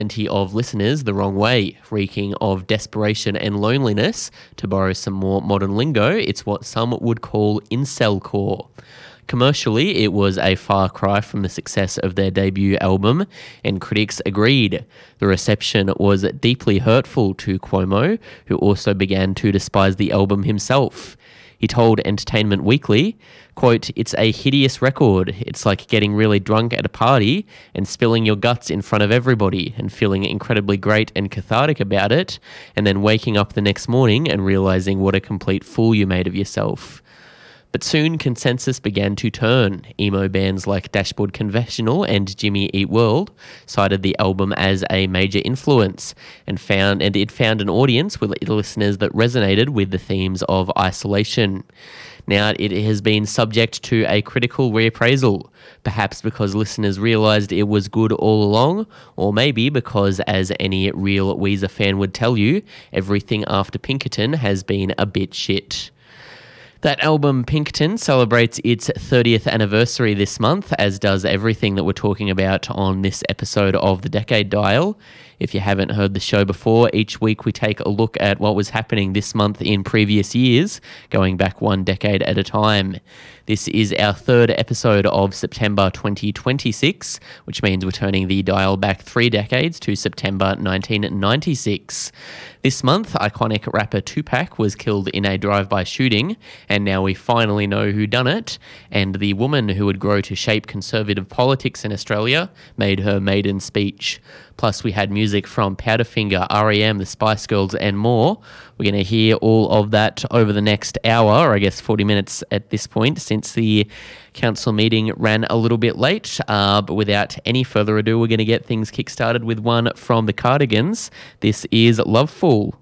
plenty of listeners the wrong way, reeking of desperation and loneliness. To borrow some more modern lingo, it's what some would call incelcore. Commercially, it was a far cry from the success of their debut album, and critics agreed. The reception was deeply hurtful to Cuomo, who also began to despise the album himself. He told Entertainment Weekly, quote, "It's a hideous record. It's like getting really drunk at a party and spilling your guts in front of everybody and feeling incredibly great and cathartic about it, and then waking up the next morning and realizing what a complete fool you made of yourself." But soon consensus began to turn. Emo bands like Dashboard Confessional and Jimmy Eat World cited the album as a major influence and it found an audience with listeners that resonated with the themes of isolation. Now, it has been subject to a critical reappraisal, perhaps because listeners realised it was good all along, or maybe because, as any real Weezer fan would tell you, everything after Pinkerton has been a bit shit. That album, Pinkerton, celebrates its 30th anniversary this month, as does everything that we're talking about on this episode of The Decade Dial. If you haven't heard the show before, each week we take a look at what was happening this month in previous years, going back one decade at a time. This is our third episode of September 2026, which means we're turning the dial back 3 decades to September 1996. This month, iconic rapper Tupac was killed in a drive-by shooting, and now we finally know who done it, and the woman who would grow to shape conservative politics in Australia made her maiden speech. Plus, we had music from Powderfinger, R.E.M., the Spice Girls, and more. We're going to hear all of that over the next hour, or I guess 40 minutes at this point, since the council meeting ran a little bit late. But without any further ado, we're going to get things kick-started with one from the Cardigans. This is Love Fool.